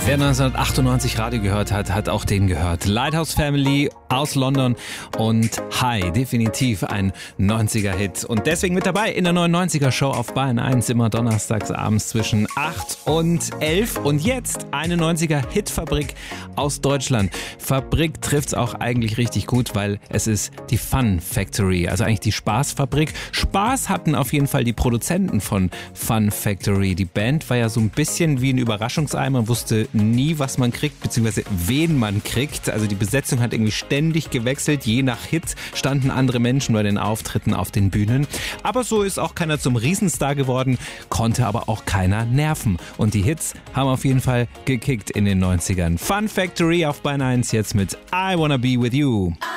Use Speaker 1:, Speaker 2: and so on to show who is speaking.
Speaker 1: Wer 1998 Radio gehört hat, hat auch den gehört. Lighthouse Family aus London und Hi, definitiv ein 90er-Hit. Und deswegen mit dabei in der 99er-Show auf Bayern 1, immer donnerstags abends zwischen 8 und 11. Und jetzt eine 90er-Hitfabrik aus Deutschland. Fabrik trifft's auch eigentlich richtig gut, weil es ist die Fun Factory, also eigentlich die Spaßfabrik. Spaß hatten auf jeden Fall die Produzenten von Fun Factory. Die Band war ja so ein bisschen wie ein Überraschungsei, man wusste nie, was man kriegt, beziehungsweise wen man kriegt. Also die Besetzung hat irgendwie ständig gewechselt. Je nach Hit standen andere Menschen bei den Auftritten auf den Bühnen. Aber so ist auch keiner zum Riesenstar geworden, konnte aber auch keiner nerven. Und die Hits haben auf jeden Fall gekickt in den 90ern. Fun Factory auf Bayern 1 jetzt mit I Wanna Be With You.